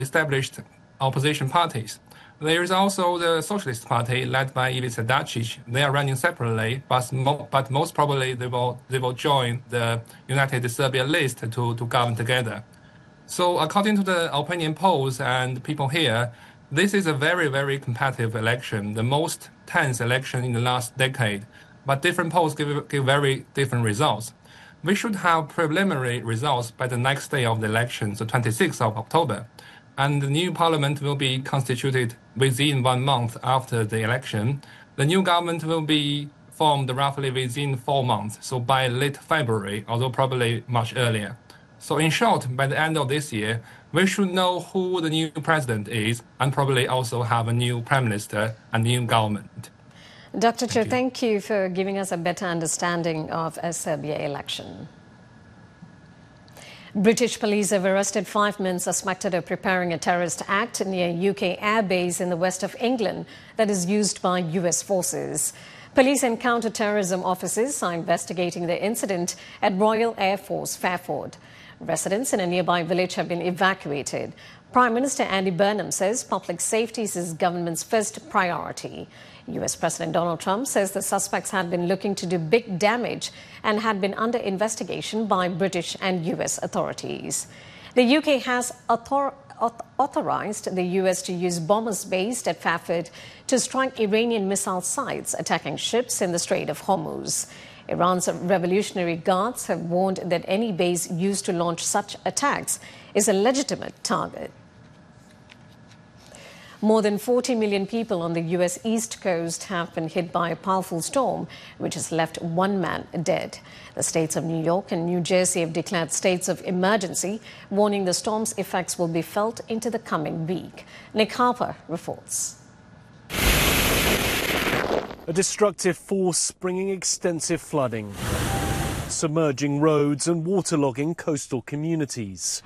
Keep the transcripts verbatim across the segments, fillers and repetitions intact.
established opposition parties. There is also the Socialist Party led by Ivica Dačić. They are running separately, but, mo but most probably they will, they will join the United Serbia list to, to govern together. So according to the opinion polls and people here, this is a very, very competitive election, the most tense election in the last decade. But different polls give, give very different results. We should have preliminary results by the next day of the election, the twenty-sixth of October. And the new parliament will be constituted within one month after the election. The new government will be formed roughly within four months, so by late February, although probably much earlier. So in short, by the end of this year, we should know who the new president is and probably also have a new prime minister and new government. Doctor Cho, thank you for giving us a better understanding of a Serbia election. British police have arrested five men suspected of preparing a terrorist act near a U K airbase in the west of England that is used by U S forces. Police and counter-terrorism officers are investigating the incident at Royal Air Force Fairford. Residents in a nearby village have been evacuated. Prime Minister Andy Burnham says public safety is his government's first priority. U S President Donald Trump says the suspects had been looking to do big damage and had been under investigation by British and U S authorities. The U K has author authorized the U S to use bombers based at Fairford to strike Iranian missile sites attacking ships in the Strait of Hormuz. Iran's Revolutionary Guards have warned that any base used to launch such attacks is a legitimate target. More than forty million people on the U S East Coast have been hit by a powerful storm, which has left one man dead. The states of New York and New Jersey have declared states of emergency, warning the storm's effects will be felt into the coming week. Nick Harper reports. A destructive force bringing extensive flooding, submerging roads and waterlogging coastal communities.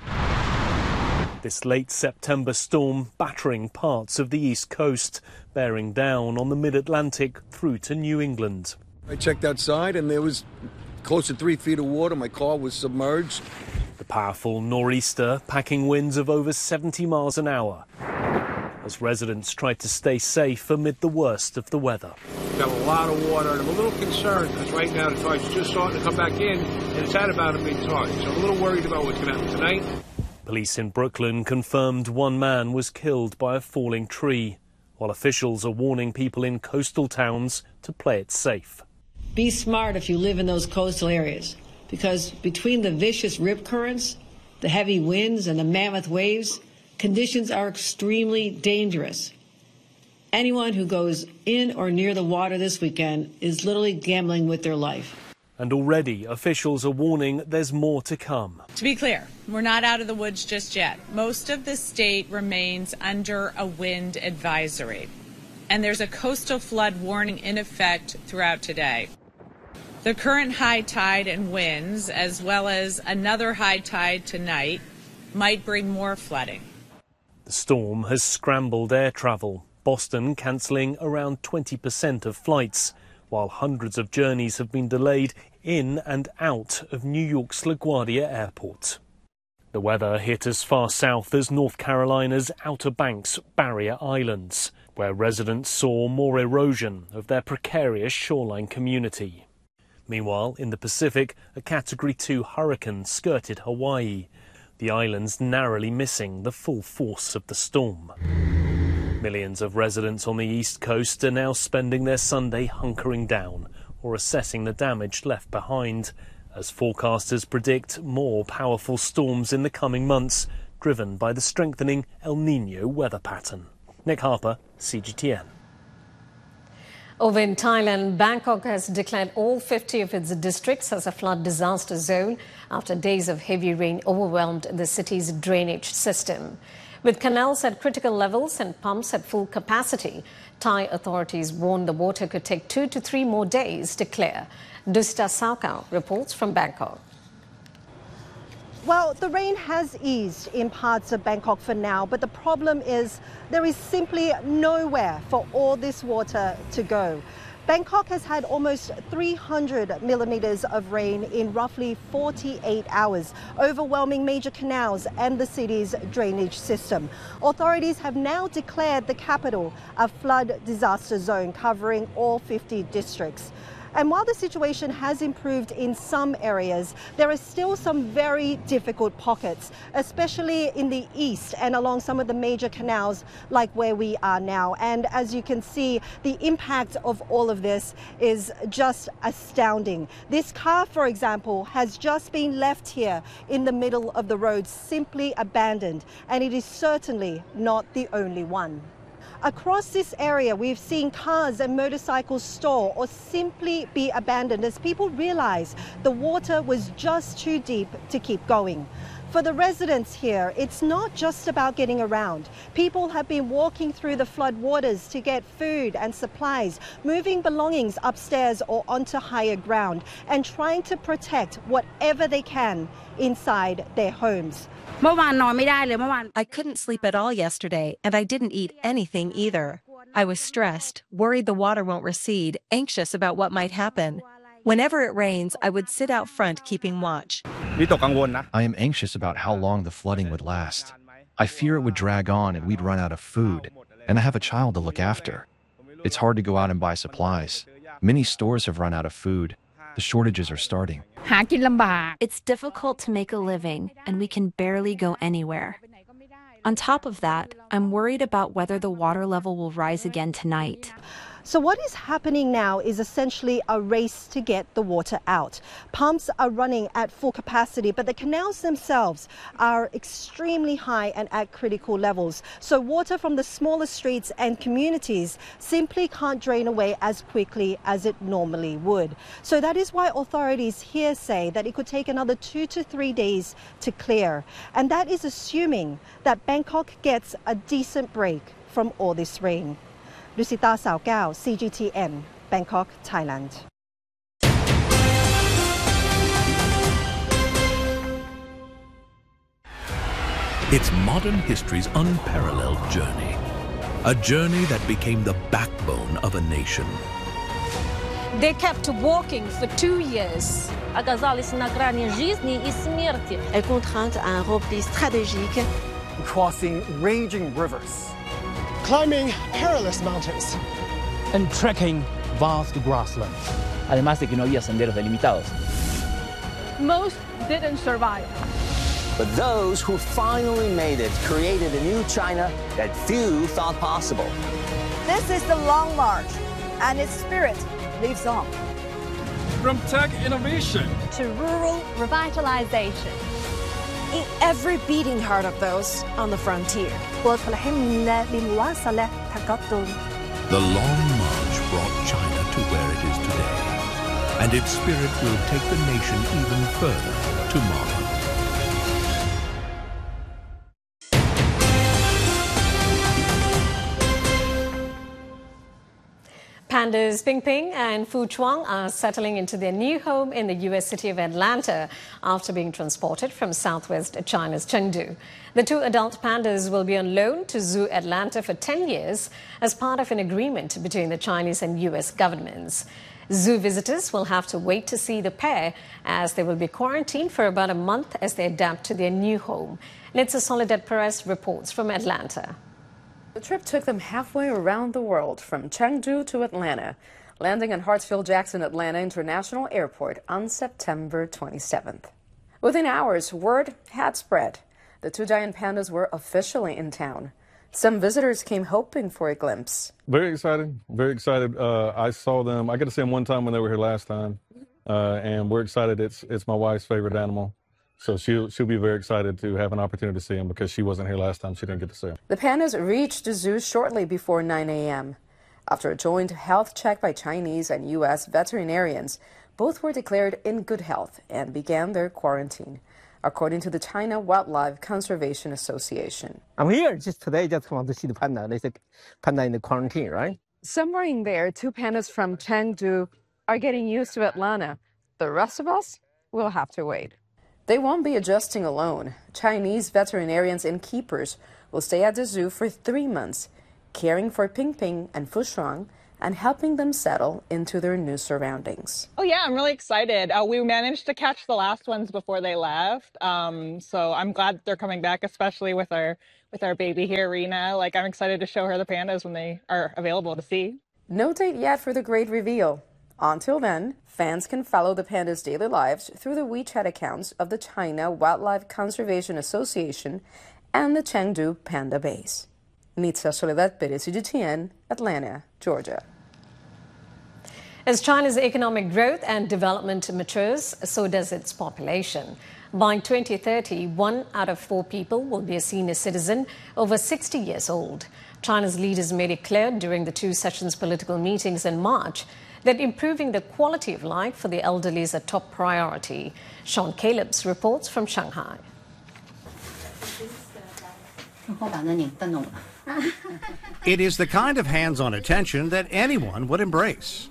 This late September storm battering parts of the East Coast, bearing down on the mid-Atlantic through to New England. I checked outside and there was close to three feet of water. My car was submerged. The powerful nor'easter packing winds of over seventy miles an hour as residents tried to stay safe amid the worst of the weather. We've got a lot of water and I'm a little concerned because right now the tide's just starting to come back in and it's at about a big tide. So I'm a little worried about what's going to happen tonight. Police in Brooklyn confirmed one man was killed by a falling tree, while officials are warning people in coastal towns to play it safe. Be smart if you live in those coastal areas, because between the vicious rip currents, the heavy winds and the mammoth waves, conditions are extremely dangerous. Anyone who goes in or near the water this weekend is literally gambling with their life. And already officials are warning there's more to come. To be clear, we're not out of the woods just yet. Most of the state remains under a wind advisory, and there's a coastal flood warning in effect throughout today. The current high tide and winds, as well as another high tide tonight, might bring more flooding. The storm has scrambled air travel, Boston cancelling around twenty percent of flights, while hundreds of journeys have been delayed in and out of New York's LaGuardia Airport. The weather hit as far south as North Carolina's Outer Banks barrier islands, where residents saw more erosion of their precarious shoreline community. Meanwhile, in the Pacific, a Category two hurricane skirted Hawaii, the islands narrowly missing the full force of the storm. Millions of residents on the East Coast are now spending their Sunday hunkering down or assessing the damage left behind, as forecasters predict more powerful storms in the coming months, driven by the strengthening El Niño weather pattern. Nick Harper, C G T N. Over in Thailand, Bangkok has declared all fifty of its districts as a flood disaster zone after days of heavy rain overwhelmed the city's drainage system. With canals at critical levels and pumps at full capacity, Thai authorities warned the water could take two to three more days to clear. Dusita Saukau reports from Bangkok. Well, the rain has eased in parts of Bangkok for now, but the problem is there is simply nowhere for all this water to go. Bangkok has had almost three hundred millimeters of rain in roughly forty-eight hours, overwhelming major canals and the city's drainage system. Authorities have now declared the capital a flood disaster zone covering all fifty districts. And while the situation has improved in some areas, there are still some very difficult pockets, especially in the east and along some of the major canals like where we are now. And as you can see, the impact of all of this is just astounding. This car, for example, has just been left here in the middle of the road, simply abandoned, and it is certainly not the only one. Across this area, we've seen cars and motorcycles store or simply be abandoned as people realize the water was just too deep to keep going. For the residents here, it's not just about getting around. People have been walking through the flood waters to get food and supplies, moving belongings upstairs or onto higher ground, and trying to protect whatever they can inside their homes. I couldn't sleep at all yesterday, and I didn't eat anything either. I was stressed, worried the water won't recede, anxious about what might happen. Whenever it rains, I would sit out front keeping watch. I am anxious about how long the flooding would last. I fear it would drag on and we'd run out of food, and I have a child to look after. It's hard to go out and buy supplies. Many stores have run out of food. The shortages are starting. It's difficult to make a living, and we can barely go anywhere. On top of that, I'm worried about whether the water level will rise again tonight. So what is happening now is essentially a race to get the water out. Pumps are running at full capacity, but the canals themselves are extremely high and at critical levels. So water from the smaller streets and communities simply can't drain away as quickly as it normally would. So that is why authorities here say that it could take another two to three days to clear. And that is assuming that Bangkok gets a decent break from all this rain. Lucita Sao Gao, C G T N, Bangkok, Thailand. It's modern history's unparalleled journey. A journey that became the backbone of a nation. They kept walking for two years. Crossing raging rivers, climbing perilous mountains, and trekking vast grasslands. Además de que no había senderos delimitados. Most didn't survive. But those who finally made it created a new China that few thought possible. This is the Long March, and its spirit lives on. From tech innovation to rural revitalization. In every beating heart of those on the frontier. The Long March brought China to where it is today, and its spirit will take the nation even further tomorrow. Pandas Ping Ping and Fu Chuang are settling into their new home in the U S city of Atlanta after being transported from southwest China's Chengdu. The two adult pandas will be on loan to Zoo Atlanta for ten years as part of an agreement between the Chinese and U S governments. Zoo visitors will have to wait to see the pair as they will be quarantined for about a month as they adapt to their new home. Nitsa Soledad Perez reports from Atlanta. The trip took them halfway around the world, from Chengdu to Atlanta, landing in Hartsfield-Jackson Atlanta International Airport on September twenty-seventh. Within hours, word had spread. The two giant pandas were officially in town. Some visitors came hoping for a glimpse. Very excited, very excited. Uh, I saw them, I got to see them one time when they were here last time, uh, and we're excited. It's, it's my wife's favorite animal. So she'll, she'll be very excited to have an opportunity to see him because she wasn't here last time. She didn't get to see him. The pandas reached the zoo shortly before nine a m After a joint health check by Chinese and U S veterinarians, both were declared in good health and began their quarantine, according to the China Wildlife Conservation Association. I'm here just today, just want to see the panda. They said panda in the quarantine, right? Somewhere in there, two pandas from Chengdu are getting used to Atlanta. The rest of us will have to wait. They won't be adjusting alone. Chinese veterinarians and keepers will stay at the zoo for three months, caring for Ping Ping and Fu Shuang and helping them settle into their new surroundings. Oh yeah, I'm really excited. Uh, we managed to catch the last ones before they left, um, so I'm glad they're coming back, especially with our with our baby here, Rena. Like, I'm excited to show her the pandas when they are available to see. No date yet for the great reveal. Until then, fans can follow the pandas' daily lives through the WeChat accounts of the China Wildlife Conservation Association and the Chengdu Panda Base. Nitsa Soledad Perez, C G T N, Atlanta, Georgia. As China's economic growth and development matures, so does its population. By twenty thirty, one out of four people will be a senior citizen over sixty years old. China's leaders made it clear during the two sessions political meetings in March that improving the quality of life for the elderly is a top priority. Sean Calebs reports from Shanghai. It is the kind of hands-on attention that anyone would embrace.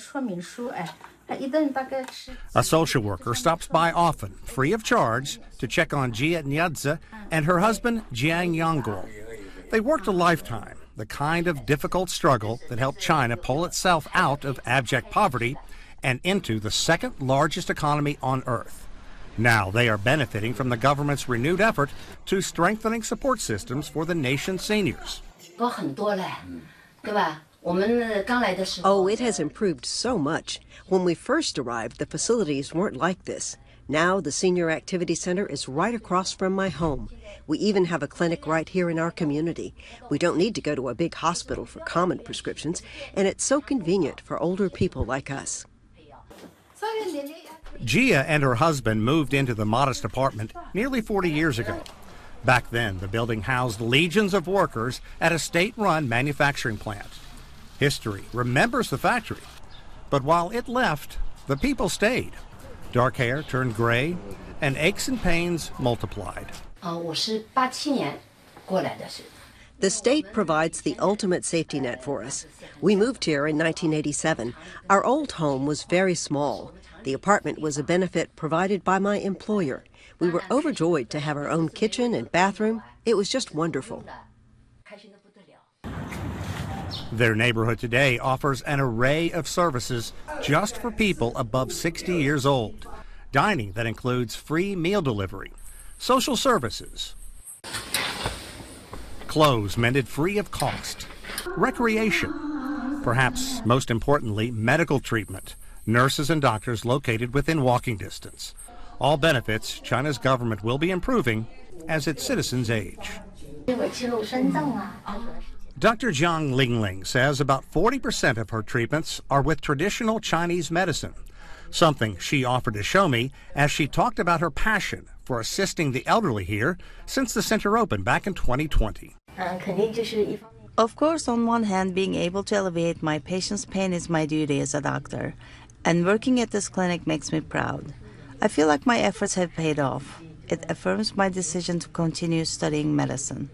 A social worker stops by often, free of charge, to check on Jia Nyadze and her husband, Jiang Yangguo. They worked a lifetime, the kind of difficult struggle that helped China pull itself out of abject poverty and into the second largest economy on earth. Now they are benefiting from the government's renewed effort to strengthening support systems for the nation's seniors. Oh, it has improved so much. When we first arrived, the facilities weren't like this. Now the Senior Activity Center is right across from my home. We even have a clinic right here in our community. We don't need to go to a big hospital for common prescriptions, and it's so convenient for older people like us. Jia and her husband moved into the modest apartment nearly forty years ago. Back then, the building housed legions of workers at a state-run manufacturing plant. History remembers the factory, but while it left, the people stayed. Dark hair turned gray, and aches and pains multiplied. The state provides the ultimate safety net for us. We moved here in nineteen eighty-seven. Our old home was very small. The apartment was a benefit provided by my employer. We were overjoyed to have our own kitchen and bathroom. It was just wonderful. Their neighborhood today offers an array of services just for people above sixty years old. Dining that includes free meal delivery, social services, clothes mended free of cost, recreation, perhaps most importantly, medical treatment, nurses and doctors located within walking distance. All benefits China's government will be improving as its citizens age. Doctor Zhang Lingling says about forty percent of her treatments are with traditional Chinese medicine, something she offered to show me as she talked about her passion for assisting the elderly here since the center opened back in twenty twenty. Of course, on one hand, being able to alleviate my patient's pain is my duty as a doctor, and working at this clinic makes me proud. I feel like my efforts have paid off. It affirms my decision to continue studying medicine.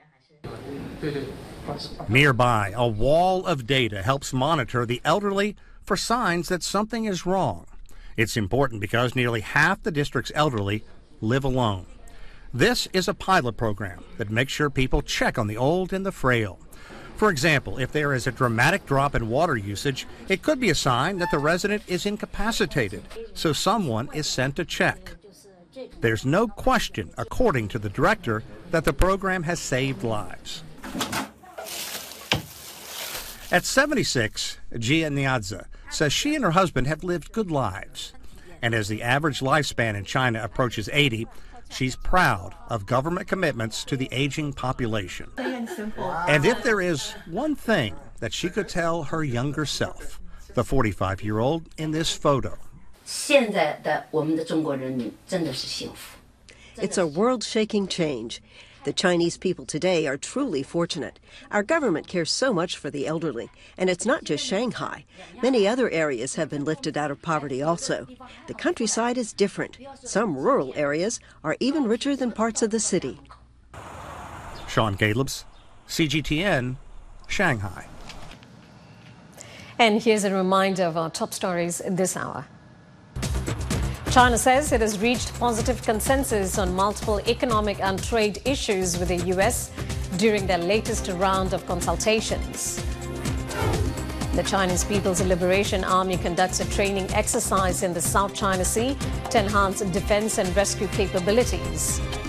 Nearby, a wall of data helps monitor the elderly for signs that something is wrong. It's important because nearly half the district's elderly live alone. This is a pilot program that makes sure people check on the old and the frail. For example, if there is a dramatic drop in water usage, it could be a sign that the resident is incapacitated, so someone is sent to check. There's no question, according to the director, that the program has saved lives. At seventy-six, Jia Nyadze says she and her husband have lived good lives. And as the average lifespan in China approaches eighty, she's proud of government commitments to the aging population. And if there is one thing that she could tell her younger self, the forty-five-year-old in this photo. It's a world-shaking change. The Chinese people today are truly fortunate. Our government cares so much for the elderly, and it's not just Shanghai. Many other areas have been lifted out of poverty also. The countryside is different. Some rural areas are even richer than parts of the city. Sean Calebs, C G T N, Shanghai. And here's a reminder of our top stories this hour. China says it has reached positive consensus on multiple economic and trade issues with the U S during their latest round of consultations. The Chinese People's Liberation Army conducts a training exercise in the South China Sea to enhance defense and rescue capabilities.